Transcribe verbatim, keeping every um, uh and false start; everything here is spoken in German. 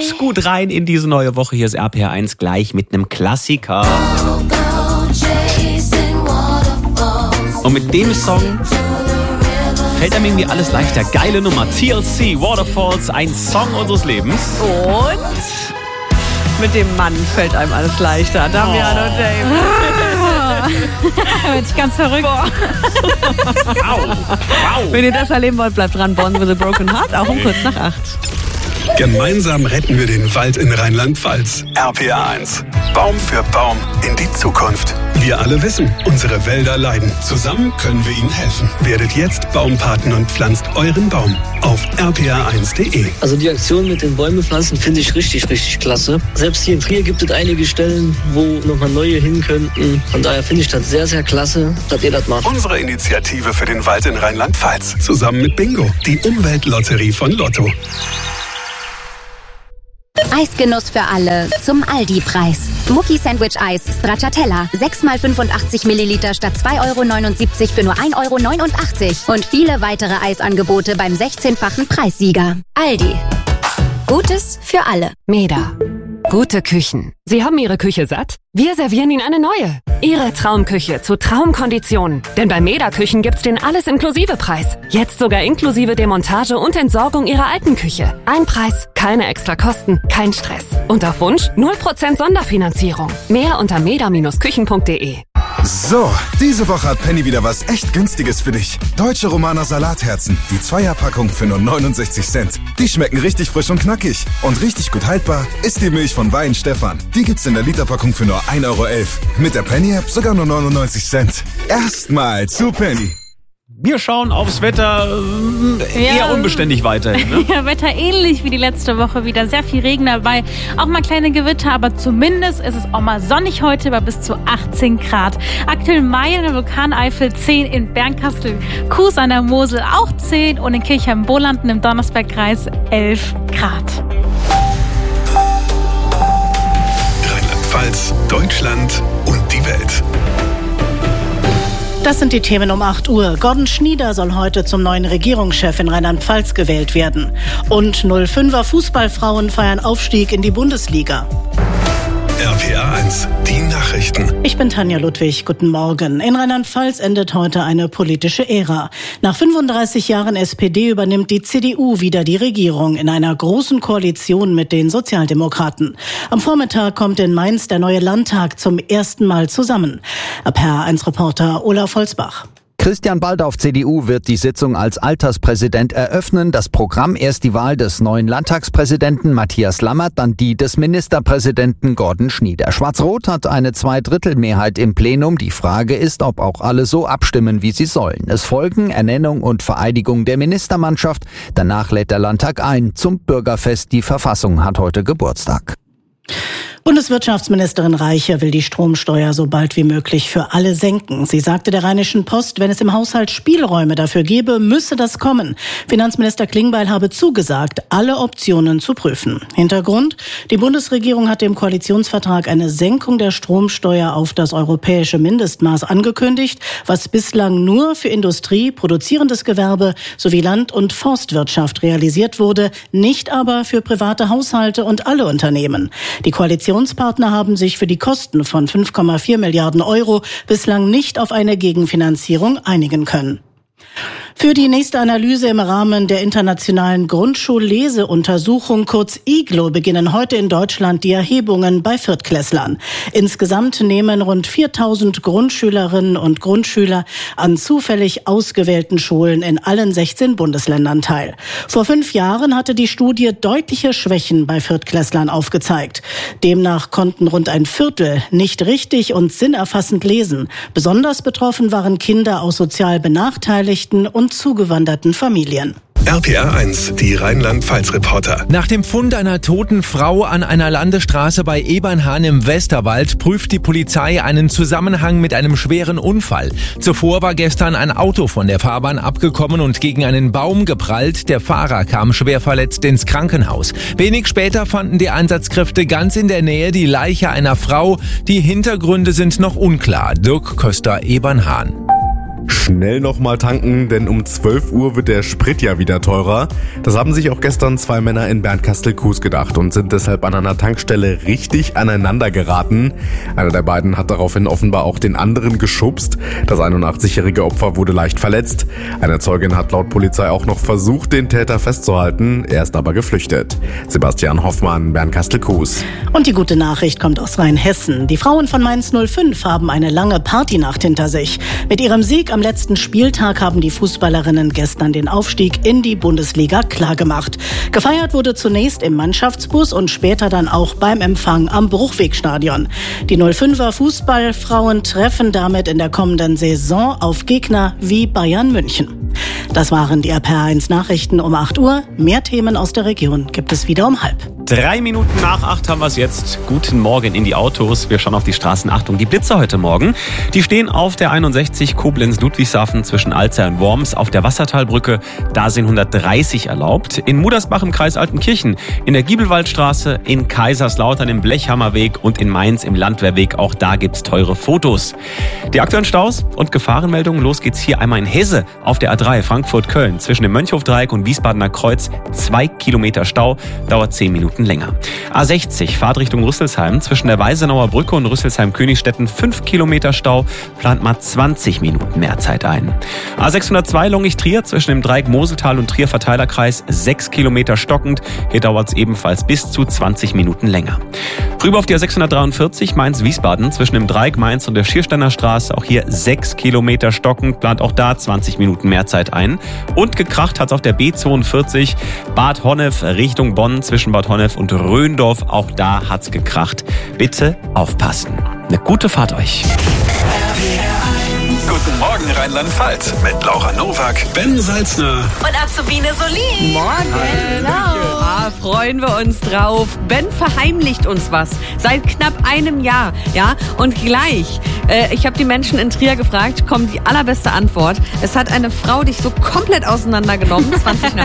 Kommt gut rein in diese neue Woche. Hier ist R P R eins gleich mit einem Klassiker. Und mit dem Song fällt einem irgendwie alles leichter. Geile Nummer. T L C, Waterfalls, ein Song unseres Lebens. Und mit dem Mann fällt einem alles leichter. Damian oh. und Dave. Wird ich ganz verrückt. Wow. Wow. Wenn ihr das erleben wollt, bleibt dran. Born with a Broken Heart, auch um kurz nach acht. Gemeinsam retten wir den Wald in Rheinland-Pfalz. R P R eins. Baum für Baum in die Zukunft. Wir alle wissen, unsere Wälder leiden. Zusammen können wir ihnen helfen. Werdet jetzt Baumpaten und pflanzt euren Baum auf r p r eins punkt d e. Also die Aktion mit den Bäume pflanzen finde ich richtig, richtig klasse. Selbst hier in Trier gibt es einige Stellen, wo nochmal neue hin könnten. Von daher finde ich das sehr, sehr klasse, dass ihr das macht. Unsere Initiative für den Wald in Rheinland-Pfalz. Zusammen mit Bingo, die Umweltlotterie von Lotto. Eisgenuss für alle zum Aldi-Preis. Mucki Sandwich Eis Stracciatella. sechs mal fünfundachtzig Milliliter statt zwei Euro neunundsiebzig für nur ein Euro neunundachtzig. Und viele weitere Eisangebote beim sechzehnfachen Preissieger. Aldi. Gutes für alle. Meda. Gute Küchen. Sie haben Ihre Küche satt? Wir servieren Ihnen eine neue. Ihre Traumküche zu Traumkonditionen. Denn bei Meda Küchen gibt's den Alles-Inklusive-Preis. Jetzt sogar inklusive Demontage und Entsorgung Ihrer alten Küche. Ein Preis, keine extra Kosten, kein Stress. Und auf Wunsch null Prozent Sonderfinanzierung. Mehr unter meda Bindestrich küchen punkt de. So, diese Woche hat Penny wieder was echt Günstiges für dich. Deutsche Romaner Salatherzen. Die Zweierpackung für nur neunundsechzig Cent. Die schmecken richtig frisch und knackig. Und richtig gut haltbar ist die Milch von Wein Stefan. Die gibt's in der Literpackung für nur ein Euro elf. Mit der Penny-App sogar nur neunundneunzig Cent. Erstmal zu Penny. Wir schauen aufs Wetter äh, eher ja, unbeständig weiterhin. Ne? Ja, Wetter ähnlich wie die letzte Woche wieder. Sehr viel Regen dabei, auch mal kleine Gewitter, aber zumindest ist es auch mal sonnig heute bei bis zu achtzehn Grad. Aktuell Mai in der Vulkaneifel zehn, in Bernkastel, Kues an der Mosel auch zehn und in Kirchheim-Bolanden im Donnersbergkreis elf Grad. Rheinland-Pfalz, Deutschland und die Welt. Das sind die Themen um acht Uhr. Gordon Schnieder soll heute zum neuen Regierungschef in Rheinland-Pfalz gewählt werden. Und null fünfer Fußballfrauen feiern Aufstieg in die Bundesliga. R P R eins, die Nachrichten. Ich bin Tanja Ludwig, guten Morgen. In Rheinland-Pfalz endet heute eine politische Ära. Nach fünfunddreißig Jahren S P D übernimmt die C D U wieder die Regierung in einer großen Koalition mit den Sozialdemokraten. Am Vormittag kommt in Mainz der neue Landtag zum ersten Mal zusammen. R P R eins Reporter Olaf Holzbach. Christian Baldauf, C D U, wird die Sitzung als Alterspräsident eröffnen. Das Programm erst die Wahl des neuen Landtagspräsidenten Matthias Lammert, dann die des Ministerpräsidenten Gordon Schnieder. Schwarz-Rot hat eine Zweidrittelmehrheit im Plenum. Die Frage ist, ob auch alle so abstimmen, wie sie sollen. Es folgen Ernennung und Vereidigung der Ministermannschaft. Danach lädt der Landtag ein zum Bürgerfest. Die Verfassung hat heute Geburtstag. Bundeswirtschaftsministerin Reiche will die Stromsteuer so bald wie möglich für alle senken. Sie sagte der Rheinischen Post, wenn es im Haushalt Spielräume dafür gäbe, müsse das kommen. Finanzminister Klingbeil habe zugesagt, alle Optionen zu prüfen. Hintergrund: Die Bundesregierung hatte im Koalitionsvertrag eine Senkung der Stromsteuer auf das europäische Mindestmaß angekündigt, was bislang nur für Industrie, produzierendes Gewerbe sowie Land- und Forstwirtschaft realisiert wurde, nicht aber für private Haushalte und alle Unternehmen. Die Koalition Koalitionspartner haben sich für die Kosten von fünf Komma vier Milliarden Euro bislang nicht auf eine Gegenfinanzierung einigen können. Für die nächste Analyse im Rahmen der internationalen Grundschulleseuntersuchung kurz I G L O beginnen heute in Deutschland die Erhebungen bei Viertklässlern. Insgesamt nehmen rund viertausend Grundschülerinnen und Grundschüler an zufällig ausgewählten Schulen in allen sechzehn Bundesländern teil. Vor fünf Jahren hatte die Studie deutliche Schwächen bei Viertklässlern aufgezeigt. Demnach konnten rund ein Viertel nicht richtig und sinnerfassend lesen. Besonders betroffen waren Kinder aus sozial benachteiligten und zugewanderten Familien. R P R eins, die Rheinland-Pfalz-Reporter. Nach dem Fund einer toten Frau an einer Landesstraße bei Ebernhahn im Westerwald prüft die Polizei einen Zusammenhang mit einem schweren Unfall. Zuvor war gestern ein Auto von der Fahrbahn abgekommen und gegen einen Baum geprallt. Der Fahrer kam schwer verletzt ins Krankenhaus. Wenig später fanden die Einsatzkräfte ganz in der Nähe die Leiche einer Frau. Die Hintergründe sind noch unklar. Dirk Köster, Ebernhahn. Schnell nochmal tanken, denn um zwölf Uhr wird der Sprit ja wieder teurer. Das haben sich auch gestern zwei Männer in Bernkastel-Kues gedacht und sind deshalb an einer Tankstelle richtig aneinander geraten. Einer der beiden hat daraufhin offenbar auch den anderen geschubst. Das einundachtzig-jährige Opfer wurde leicht verletzt. Eine Zeugin hat laut Polizei auch noch versucht, den Täter festzuhalten. Er ist aber geflüchtet. Sebastian Hoffmann, Bernkastel-Kues. Und die gute Nachricht kommt aus Rheinhessen. Die Frauen von Mainz null fünf haben eine lange Partynacht hinter sich. Mit ihrem Sieg am letzten Spieltag haben die Fußballerinnen gestern den Aufstieg in die Bundesliga klargemacht. Gefeiert wurde zunächst im Mannschaftsbus und später dann auch beim Empfang am Bruchwegstadion. Die null fünfer Fußballfrauen treffen damit in der kommenden Saison auf Gegner wie Bayern München. Das waren die R P R eins Nachrichten um acht Uhr. Mehr Themen aus der Region gibt es wieder um halb. Drei Minuten nach acht haben wir es jetzt. Guten Morgen in die Autos. Wir schauen auf die Straßen. Achtung, die Blitzer heute Morgen. Die stehen auf der einundsechzig Koblenz-Ludwigshafen zwischen Alzey und Worms auf der Wassertalbrücke. Da sind hundertdreißig erlaubt. In Mudersbach im Kreis Altenkirchen, in der Giebelwaldstraße, in Kaiserslautern im Blechhammerweg und in Mainz im Landwehrweg. Auch da gibt's teure Fotos. Die aktuellen Staus und Gefahrenmeldungen. Los geht's hier einmal in Hesse auf der A drei Frankfurt-Köln zwischen dem Mönchhofdreieck und Wiesbadener Kreuz. Zwei Kilometer Stau, dauert zehn Minuten länger. A sechzig, Fahrt Richtung Rüsselsheim. Zwischen der Weisenauer Brücke und Rüsselsheim-Königstetten fünf Kilometer Stau. Plant mal zwanzig Minuten mehr Zeit ein. A sechshundertzwei Longich-Trier zwischen dem Dreieck Moseltal und Trier-Verteilerkreis sechs Kilometer stockend. Hier dauert es ebenfalls bis zu zwanzig Minuten länger. Rüber auf die A sechshundertdreiundvierzig Mainz-Wiesbaden zwischen dem Dreieck Mainz und der Schiersteiner Straße. Auch hier sechs Kilometer stockend. Plant auch da zwanzig Minuten mehr Zeit ein. Und gekracht hat es auf der B zweiundvierzig Bad Honnef Richtung Bonn zwischen Bad Honnef und Röndorf. Auch da hat's gekracht. Bitte aufpassen. Eine gute Fahrt euch. Guten Morgen Rheinland-Pfalz mit Laura Nowak, Ben Salzner und Azubine Solin. Morgen. Hallo. Ah, freuen wir uns drauf. Ben verheimlicht uns was seit knapp einem Jahr, ja. Und gleich, äh, ich habe die Menschen in Trier gefragt, kommt die allerbeste Antwort. Es hat eine Frau dich so komplett auseinandergenommen, zwanzig nach